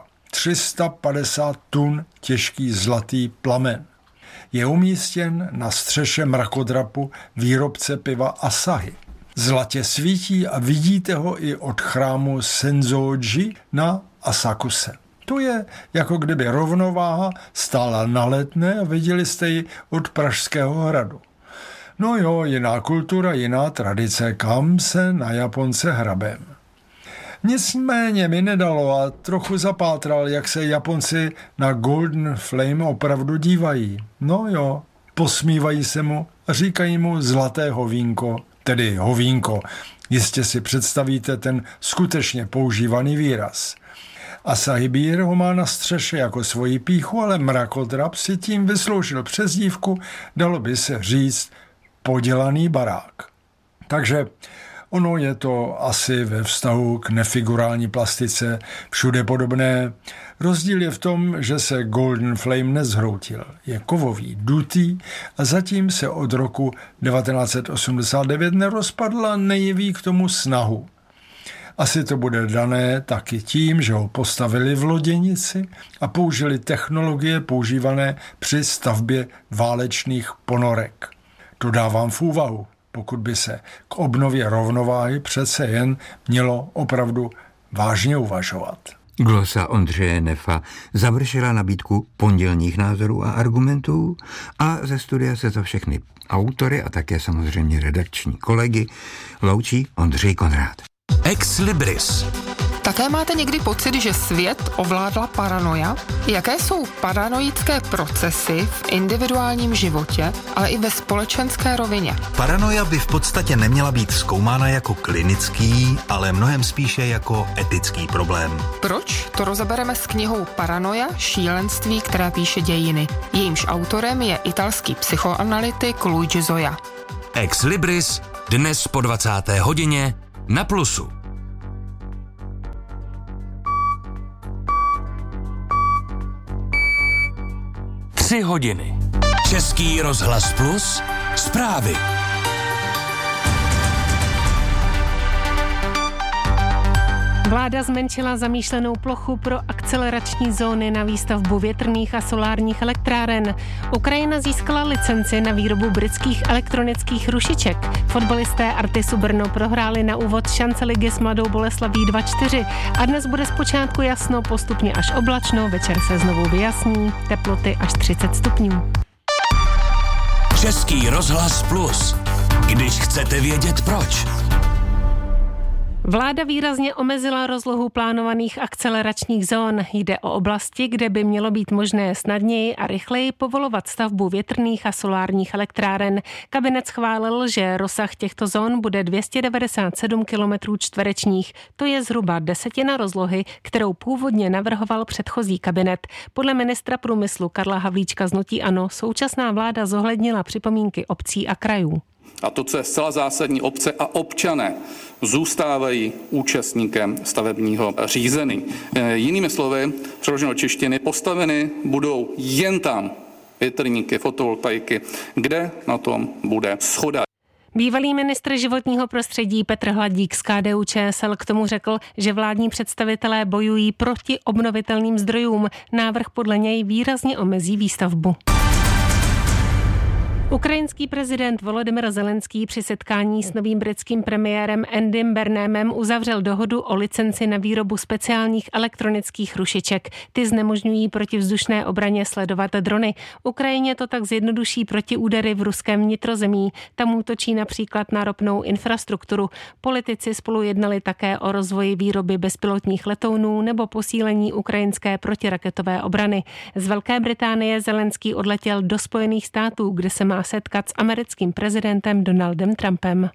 350 tun těžký zlatý plamen. Je umístěn na střeše mrakodrapu výrobce piva Asahi. Zlatě svítí a vidíte ho i od chrámu Senzoji na Asakuse. To je, jako kdyby rovnováha stála na Letné a viděli jste ji od Pražského hradu. No jo, jiná kultura, jiná tradice, kam se na Japonce hrabem. Nicméně mi nedalo a trochu zapátral, jak se Japonci na Golden Flame opravdu dívají. No jo, posmívají se mu a říkají mu zlaté hovínko, tedy hovínko. Jistě si představíte ten skutečně používaný výraz. Asahi Beer ho má na střeše jako svoji pýchu, ale mrakodrap si tím vysloužil přezdívku, dalo by se říct, podělaný barák. Takže ono je to asi ve vztahu k nefigurální plastice všude podobné. Rozdíl je v tom, že se Golden Flame nezhroutil. Je kovový, dutý a zatím se od roku 1989 nerozpadl a nejeví k tomu snahu. Asi to bude dané taky tím, že ho postavili v loděnici a použili technologie používané při stavbě válečných ponorek. To dávám v úvahu, pokud by se k obnově rovnováhy přece jen mělo opravdu vážně uvažovat. Glosa Ondřeje Nefa završila nabídku pondělních názorů a argumentů a ze studia se za všechny autory a také samozřejmě redakční kolegy loučí Ondřej Konrád. Ex Libris. Také máte někdy pocit, že svět ovládla paranoia? Jaké jsou paranoické procesy v individuálním životě, ale i ve společenské rovině? Paranoia by v podstatě neměla být zkoumána jako klinický, ale mnohem spíše jako etický problém. Proč? To rozebereme s knihou Paranoia, šílenství, která píše dějiny. Jejímž autorem je italský psychoanalytik Luigi Zoya. Ex Libris dnes po 20. hodině na Plusu. Tři hodiny. Český rozhlas Plus. Zprávy. Vláda zmenšila zamýšlenou plochu pro akcelerační zóny na výstavbu větrných a solárních elektráren. Ukrajina získala licenci na výrobu britských elektronických rušiček. Fotbalisté Artisu Brno prohráli na úvod šance ligy s Mladou Boleslaví 2-4 a dnes bude zpočátku jasno, postupně až oblačno, večer se znovu vyjasní, teploty až 30 stupňů. Český rozhlas Plus. Když chcete vědět proč. Vláda výrazně omezila rozlohu plánovaných akceleračních zón. Jde o oblasti, kde by mělo být možné snadněji a rychleji povolovat stavbu větrných a solárních elektráren. Kabinet schválil, že rozsah těchto zón bude 297 km čtverečních. To je zhruba desetina rozlohy, kterou původně navrhoval předchozí kabinet. Podle ministra průmyslu Karla Havlíčka z hnutí ANO současná vláda zohlednila připomínky obcí a krajů. A to, co je zcela zásadní, obce a občané zůstávají účastníkem stavebního řízení. Jinými slovy, přeloženo do češtiny, postaveny budou jen tam větrníky, fotovoltaiky, kde na tom bude shoda. Bývalý ministr životního prostředí Petr Hladík z KDU-ČSL k tomu řekl, že vládní představitelé bojují proti obnovitelným zdrojům. Návrh podle něj výrazně omezí výstavbu. Ukrajinský prezident Volodymyr Zelenský při setkání s novým britským premiérem Andym Burnhamem uzavřel dohodu o licenci na výrobu speciálních elektronických rušiček. Ty znemožňují protivzdušné obraně sledovat drony. Ukrajině to tak zjednoduší protiúdery v ruském vnitrozemí. Tam útočí například na ropnou infrastrukturu. Politici spolu jednali také o rozvoji výroby bezpilotních letounů nebo posílení ukrajinské protiraketové obrany. Z Velké Británie Zelenský odletěl do Spojených států, kde se má setkat s americkým prezidentem Donaldem Trumpem.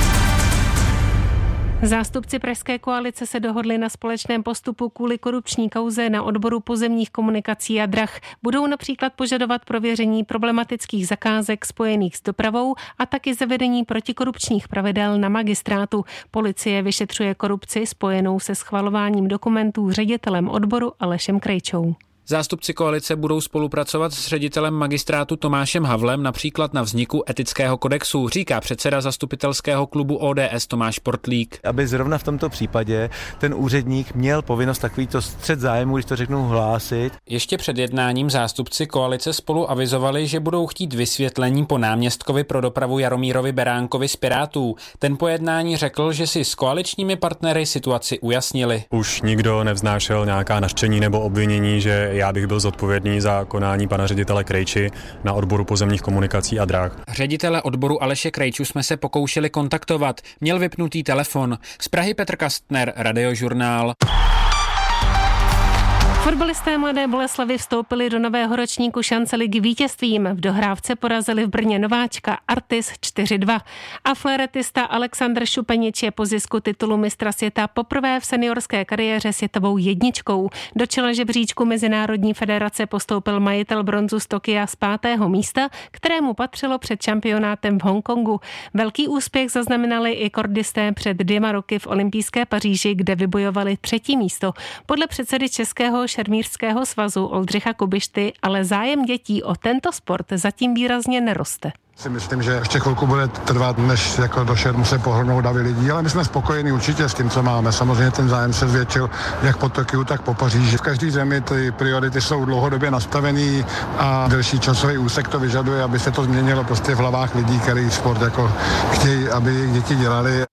Zástupci pražské koalice se dohodli na společném postupu kvůli korupční kauze na odboru pozemních komunikací a drah. Budou například požadovat prověření problematických zakázek spojených s dopravou a taky zavedení protikorupčních pravidel na magistrátu. Policie vyšetřuje korupci spojenou se schvalováním dokumentů ředitelem odboru Alešem Krejčou. Zástupci koalice budou spolupracovat s ředitelem magistrátu Tomášem Havlem například na vzniku etického kodexu, říká předseda zastupitelského klubu ODS Tomáš Portlík. Aby zrovna v tomto případě ten úředník měl povinnost takovýto střet zájmu, když to řeknu, hlásit. Ještě před jednáním zástupci koalice spolu avizovali, že budou chtít vysvětlení po náměstkovi pro dopravu Jaromírovi Beránkovi z Pirátů. Ten po jednání řekl, že si s koaličními partnery situaci ujasnili. Už nikdo nevznášel nějaká nařčení nebo obvinění, že já bych byl zodpovědný za konání pana ředitele Krejči na odboru pozemních komunikací a drah. Ředitele odboru Aleše Krejču jsme se pokoušeli kontaktovat. Měl vypnutý telefon. Z Prahy Petr Kastner, Radiožurnál. Fotbalisté Mladé Boleslavi vstoupili do nového ročníku šance ligy vítězstvím. V dohrávce porazili v Brně nováčka Artis 4-2. A fléretista Alexandr Šupenič je po zisku titulu mistra světa poprvé v seniorské kariéře světovou jedničkou. Do čela žebříčku Mezinárodní federace postoupil majitel bronzu z Tokia z 5. místa, kterému patřilo před šampionátem v Hongkongu. Velký úspěch zaznamenali i kordisté před 2 roky v olympijské Paříži, kde vybojovali 3. místo. Podle předsedy Českého šermířského svazu Oldřicha Kubišty ale zájem dětí o tento sport zatím výrazně neroste. Si myslím, že ještě chvilku bude trvat, než jako do šermu se pohrnou davy lidí, ale my jsme spokojení určitě s tím, co máme. Samozřejmě ten zájem se zvětšil jak po Tokiu, tak po Paříži. V každé zemi ty priority jsou dlouhodobě nastavený a delší časový úsek to vyžaduje, aby se to změnilo prostě v hlavách lidí, který sport jako chtějí, aby jejich děti dělali.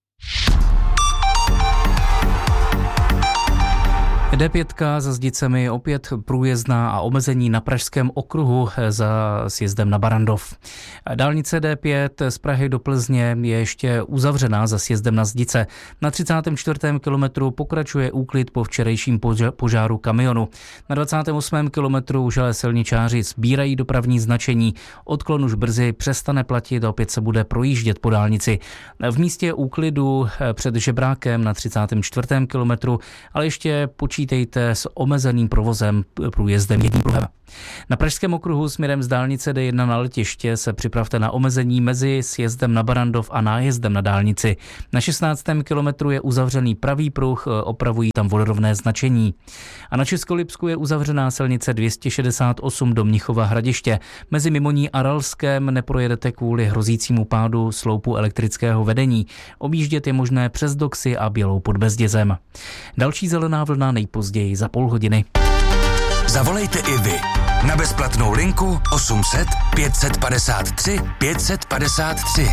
D5 za Zdicemi opět průjezdná a omezení na Pražském okruhu za sjezdem na Barandov. Dálnice D5 z Prahy do Plzně je ještě uzavřená za sjezdem na Zdice. Na 34. kilometru pokračuje úklid po včerejším požáru kamionu. Na 28. kilometru už ale silničáři sbírají dopravní značení. Odklon už brzy přestane platit a opět se bude projíždět po dálnici. V místě úklidu před Žebrákem na 34. kilometru ale ještě počítejte s omezeným provozem průjezdem jedním pruhem. Na Pražském okruhu směrem z dálnice D1 na letiště se připravte na omezení mezi sjezdem na Barandov a nájezdem na dálnici. Na 16. kilometru je uzavřený pravý pruh, opravují tam vodorovné značení. A na Českolipsku je uzavřená silnice 268 do Mnichova Hradiště. Mezi Mimoní a Ralskem neprojedete kvůli hrozícímu pádu sloupu elektrického vedení. Objíždět je možné přes Doxy a Bělou pod Bezdězem. Další zelená vlna nejpozději za půl hodiny. Zavolejte i vy na bezplatnou linku 800 553 553.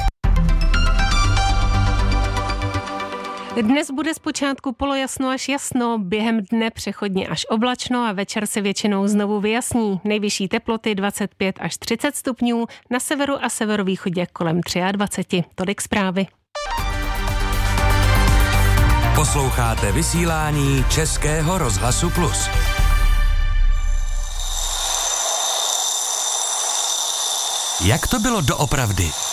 Dnes bude zpočátku polojasno až jasno, během dne přechodně až oblačno a večer se většinou znovu vyjasní. Nejvyšší teploty 25 až 30 stupňů, na severu a severovýchodě kolem 23. Tolik zprávy. Posloucháte vysílání Českého rozhlasu Plus. Jak to bylo doopravdy?